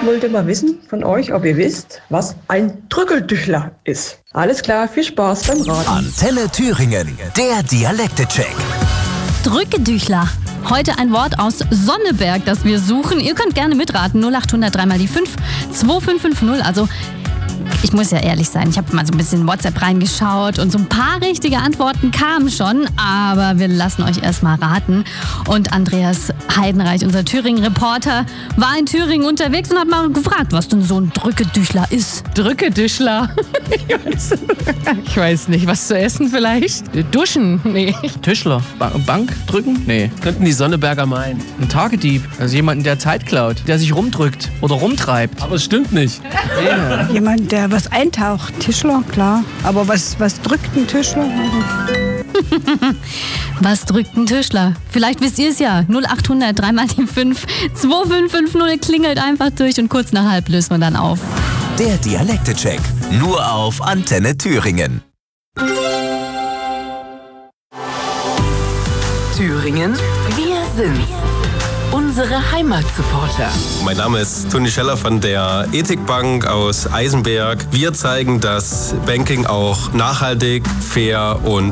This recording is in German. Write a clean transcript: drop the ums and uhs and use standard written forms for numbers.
wollte mal wissen von euch, ob ihr wisst, was ein Drückeldüchler ist. Alles klar, viel Spaß beim Raten. Antenne Thüringen, der Dialekte-Check. Drückedüchler. Heute ein Wort aus Sonneberg, das wir suchen. Ihr könnt gerne mitraten. 0800 3 mal die 5 2550. Also, ich muss ja ehrlich sein, ich habe mal so ein bisschen in WhatsApp reingeschaut und so ein paar richtige Antworten kamen schon, aber wir lassen euch erstmal raten. Und Andreas Heidenreich, unser Thüringen-Reporter, war in Thüringen unterwegs und hat mal gefragt, was denn so ein Drückedüchler ist. Drückedüchler? Ich weiß nicht, was zu essen vielleicht? Duschen? Nee. Tischler? Bank drücken? Nee. Könnten die Sonneberger meinen. Ein Tagedieb. Also jemanden, der Zeit klaut, der sich rumdrückt oder rumtreibt. Aber es stimmt nicht. Yeah. Jemand, der was eintaucht. Tischler, klar. Aber was drückt ein Tischler? Was drückt ein Tischler? Vielleicht wisst ihr es ja. 0800 3 mal die 5 2550 klingelt einfach durch und kurz nach halb lösen wir dann auf. Der Dialekte-Check. Nur auf Antenne Thüringen. Thüringen, wir sind's. Unsere Heimatsupporter. Mein Name ist Toni Scheller von der Ethikbank aus Eisenberg. Wir zeigen, dass Banking auch nachhaltig, fair und